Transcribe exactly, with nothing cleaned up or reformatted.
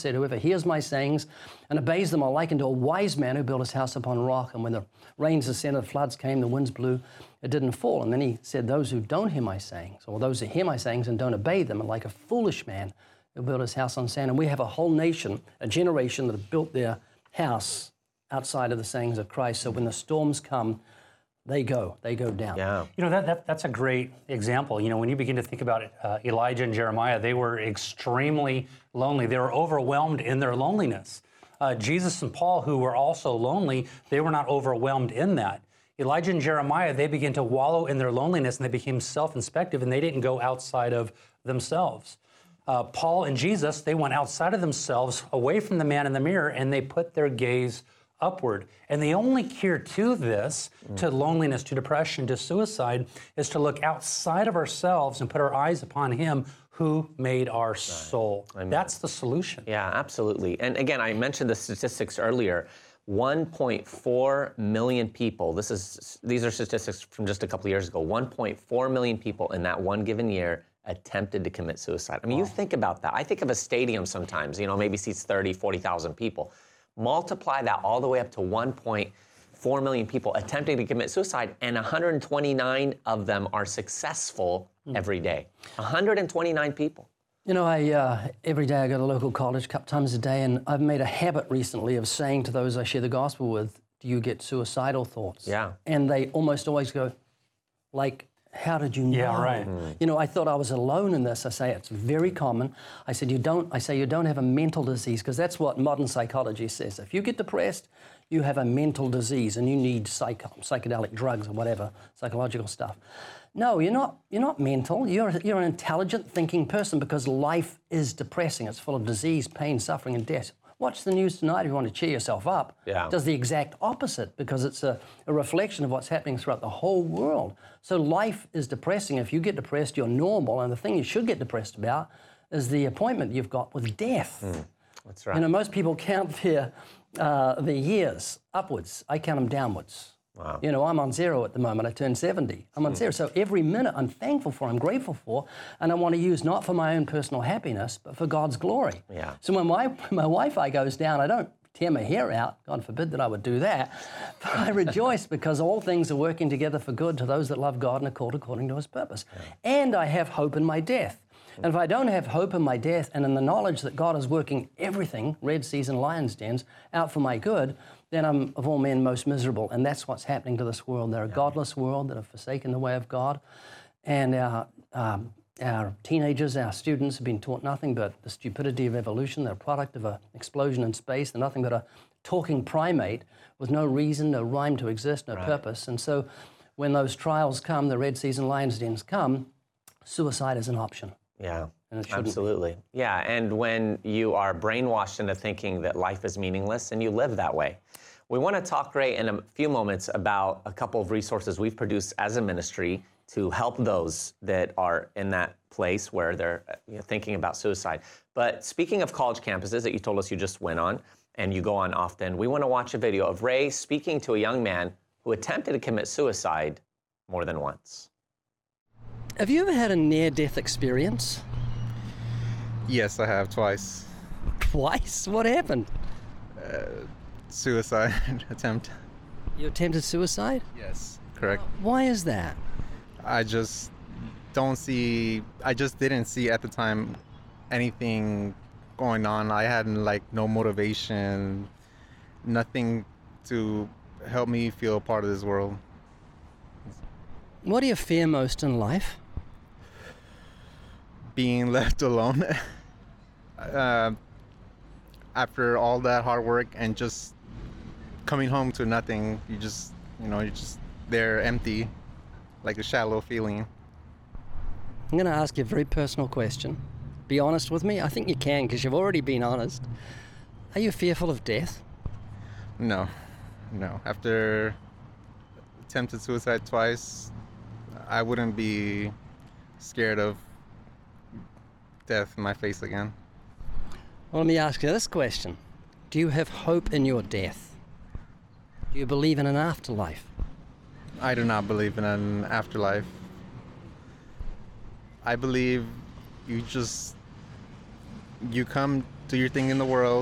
said, whoever hears my sayings and obeys them are likened to a wise man who built his house upon rock. And when the rains descended, the floods came, the winds blew, it didn't fall. And then he said, those who don't hear my sayings, or those who hear my sayings and don't obey them, are like a foolish man who built his house on sand. And we have a whole nation, a generation that have built their house outside of the sayings of Christ. So when the storms come, they go, they go down. Yeah. You know, that, that that's a great example. You know, when you begin to think about it, uh, Elijah and Jeremiah, they were extremely lonely. They were overwhelmed in their loneliness. Uh, Jesus and Paul, who were also lonely, they were not overwhelmed in that. Elijah and Jeremiah, they began to wallow in their loneliness and they became self-inspective and they didn't go outside of themselves. Uh, Paul and Jesus, they went outside of themselves, away from the man in the mirror, and they put their gaze upward. And the only cure to this, mm. to loneliness, to depression, to suicide, is to look outside of ourselves and put our eyes upon Him who made our right. soul. Amen. That's the solution. Yeah, absolutely. And again, I mentioned the statistics earlier. one point four million people, this is these are statistics from just a couple of years ago, one point four million people in that one given year attempted to commit suicide. I mean, wow. you think about that. I think of a stadium sometimes, you know, maybe seats thirty, forty thousand people. Multiply that all the way up to one point four million people attempting to commit suicide, and one hundred twenty-nine of them are successful mm. every day. one hundred twenty-nine people. You know, I uh, every day I go to local college a couple times a day, and I've made a habit recently of saying to those I share the gospel with, do you get suicidal thoughts? Yeah. And they almost always go, like, how did you know? Yeah, right. Mm. You know, I thought I was alone in this. I say it's very common. I said, you don't, I say you don't have a mental disease, because that's what modern psychology says. If you get depressed, you have a mental disease and you need psych psychedelic drugs or whatever, psychological stuff. No, you're not, you're not mental. You're, you're an intelligent thinking person, because life is depressing. It's full of disease, pain, suffering, and death. Watch the news tonight if you want to cheer yourself up. Yeah. It does the exact opposite, because it's a, a reflection of what's happening throughout the whole world. So life is depressing. If you get depressed, you're normal. And the thing you should get depressed about is the appointment you've got with death. Mm, that's right. You know, most people count their, uh, their years upwards. I count them downwards. Wow. You know, I'm on zero at the moment. I turned seventy. I'm on mm. zero. So every minute I'm thankful for, I'm grateful for, and I want to use not for my own personal happiness, but for God's glory. Yeah. So when my, my Wi-Fi goes down, I don't tear my hair out. God forbid that I would do that. But I rejoice, because all things are working together for good to those that love God and are called according to His purpose. Yeah. And I have hope in my death. And if I don't have hope in my death and in the knowledge that God is working everything, Red Seas and Lions' dens, out for my good, then I'm of all men most miserable. And that's what's happening to this world. They're a yeah. godless world that have forsaken the way of God. And our, um, our teenagers, our students have been taught nothing but the stupidity of evolution. They're a product of an explosion in space. They're nothing but a talking primate with no reason, no rhyme to exist, no right. purpose. And so when those trials come, the Red Seas and Lions' dens come, suicide is an option. Yeah, absolutely. Be. Yeah, and when you are brainwashed into thinking that life is meaningless and you live that way. We want to talk, Ray, in a few moments about a couple of resources we've produced as a ministry to help those that are in that place where they're you know, thinking about suicide. But speaking of college campuses that you told us you just went on and you go on often, we want to watch a video of Ray speaking to a young man who attempted to commit suicide more than once. Have you ever had a near-death experience? Yes, I have, twice. Twice? What happened? Uh, suicide attempt. You attempted suicide? Yes, correct. Why is that? I just don't see, I just didn't see at the time anything going on. I had like no motivation, nothing to help me feel part of this world. What do you fear most in life? Being left alone. uh, after all that hard work and just coming home to nothing, you just, you know, you're just there empty, like a shallow feeling. I'm going to ask you a very personal question. Be honest with me. I think you can, because you've already been honest. Are you fearful of death? No, no. After attempted suicide twice, I wouldn't be scared of death in my face again. Well, let me ask you this question. Do you have hope in your death? Do you believe in an afterlife? I do not believe in an afterlife. I believe you just, you come do your thing in the world.